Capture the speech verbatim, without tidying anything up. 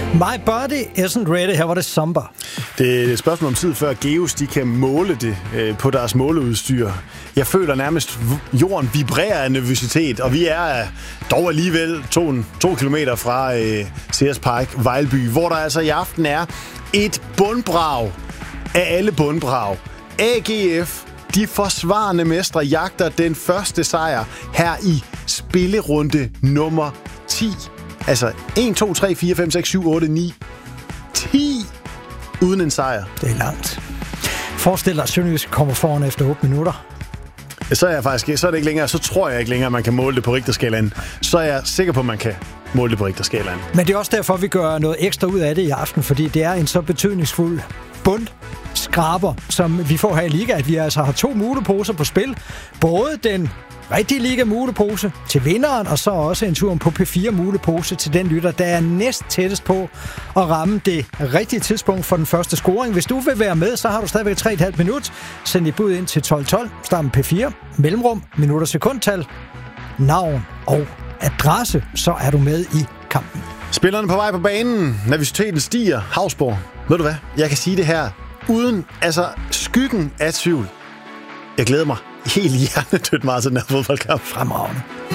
My body isn't ready. Her var det Samba. Det er et spørgsmål om tid, før Geos de kan måle det øh, på deres måleudstyr. Jeg føler nærmest, jorden vibrerer af nervøsitet, og vi er øh, dog alligevel to, to kilometer fra øh, Sears Park, Vejlby, hvor der altså i aften er et bundbrag af alle bundbrag. A G F, de forsvarende mestre, jagter den første sejr her i spillerunde nummer ti. Altså et, to, tre, fire, fem, seks, syv, otte, ni, ti uden en sejr. Det er langt. Forestil dig, at Sønderjysk kommer foran efter otte minutter. Så er jeg faktisk, så er det ikke længere, så tror jeg ikke længere, at man kan måle det på Richterskalaen. Så er jeg sikker på, at man kan måle det på Richterskalaen. Men det er også derfor, vi gør noget ekstra ud af det i aften, fordi det er en så betydningsfuld bund skraber, som vi får her i Liga, at vi altså har to muleposer på spil. Både den rigtige Liga-mulepose til vinderen, og så også en tur på P fire mulepose til den lytter, der er næst tættest på at ramme det rigtige tidspunkt for den første scoring. Hvis du vil være med, så har du stadigvæk tre komma fem minut. Send dit bud ind til tolv tolv, start med P fire, mellemrum, minutter, sekundtal, navn og adresse, så er du med i kampen. Spillerne på vej på banen, nervøsiteten stiger, Hausborg. Ved du hvad? Jeg kan sige det her uden altså skyggen af tvivl. Jeg glæder mig helt hjernedødt meget til den her fodboldkamp. Fremragende.